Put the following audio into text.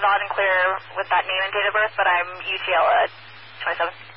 loud and clear with that name and date of birth, but I'm UTL 27.